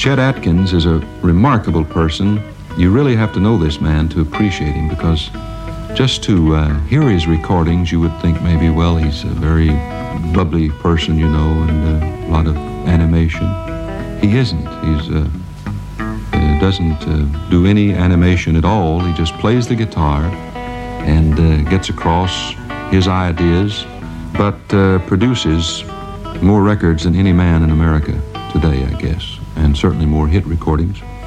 Chet Atkins is a remarkable person. You really have to know this man to appreciate him, because just to hear his recordings, you would think maybe, well, he's a very bubbly person, you know, and a lot of animation. He isn't. He doesn't do any animation at all. He just plays the guitar and gets across his ideas, but produces more records than any man in America today, I guess, and certainly more hit recordings.